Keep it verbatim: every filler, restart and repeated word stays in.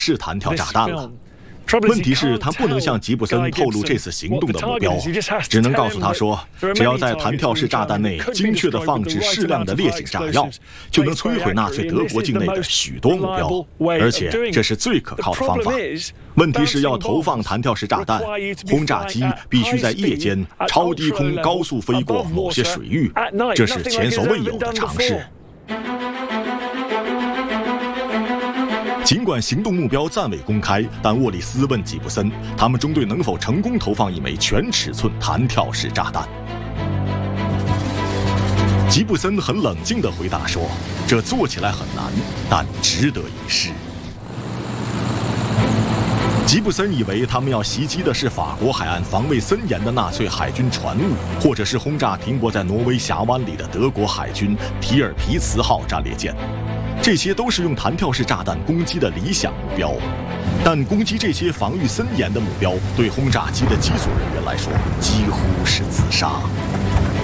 是弹跳炸弹了。 问题是，他不能向吉布森透露这次行动的目标，只能告诉他说，只要在弹跳式炸弹内精确地放置适量的烈性炸药，就能摧毁纳粹德国境内的许多目标，而且这是最可靠的方法。问题是要投放弹跳式炸弹，轰炸机必须在夜间超低空高速飞过某些水域，这是前所未有的尝试。 尽管行动目标暂未公开，但沃利斯问吉布森，他们中队能否成功投放一枚全尺寸弹跳式炸弹？吉布森很冷静地回答说：“这做起来很难，但值得一试。”吉布森以为他们要袭击的是法国海岸防卫森严的纳粹海军船坞，或者是轰炸停泊在挪威峡湾里的德国海军提尔皮茨号战列舰。 这些都是用弹跳式炸弹攻击的理想目标，但攻击这些防御森严的目标，对轰炸机的机组人员来说几乎是自杀。